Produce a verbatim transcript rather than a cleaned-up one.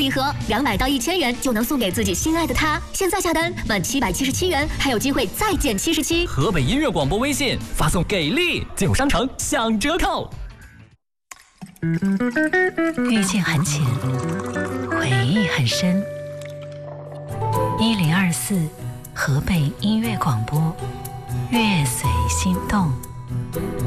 礼盒，两百到一千元就能送给自己心爱的他。现在下单满七百七十七元，还有机会再减七十七。 河北音乐广播微信发送给力，进入商城享折扣。 遇见很浅，回忆很深。一零二四河北音乐广播，乐随心动。